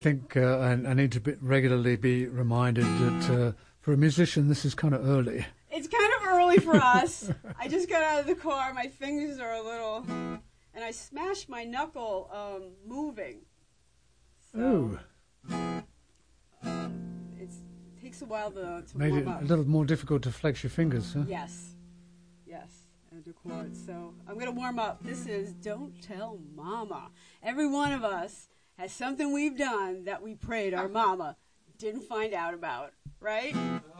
think I need to regularly be reminded that for a musician, this is kind of early. It's kind of early for us. I just got out of the car. My fingers are a little... And I smashed my knuckle moving. So, it takes a while to Made warm it up. a little more difficult to flex your fingers, huh? Yes, and to chord. So I'm going to warm up. This is Don't Tell Mama. Every one of us has something we've done that we prayed our mama didn't find out about, right?